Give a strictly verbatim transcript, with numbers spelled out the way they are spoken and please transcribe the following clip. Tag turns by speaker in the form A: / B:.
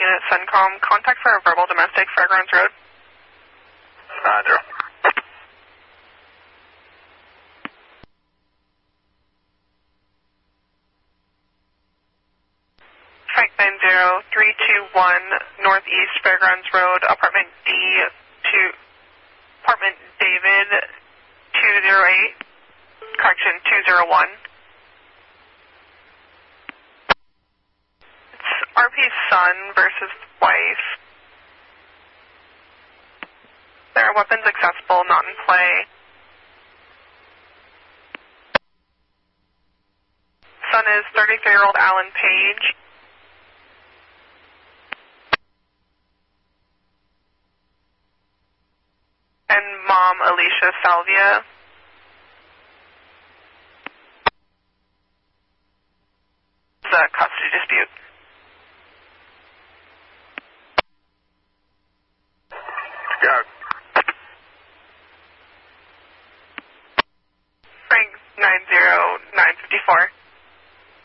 A: unit Suncom, contact for a verbal domestic, Fairgrounds Road.
B: Roger.
A: Frank nine zero three two one Northeast Fairgrounds Road, apartment D two, apartment David two zero eight, correction two zero one. It's R P's son versus wife. There are weapons accessible, not in play. Son is thirty-three-year-old Alan Page. And mom, Alicia Salvia. It's a custody dispute.
B: Go.
A: Frank nine zero nine five four.